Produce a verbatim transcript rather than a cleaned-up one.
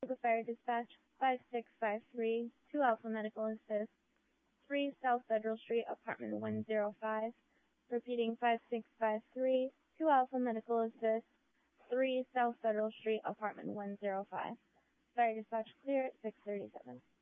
Oswego Fire Dispatch, five six five three, two Alpha Medical Assist, three South Federal Street, Apartment one oh five. Repeating, five six five three, two Alpha Medical Assist, three South Federal Street, Apartment one oh five. Fire Dispatch clear at six thirty-seven.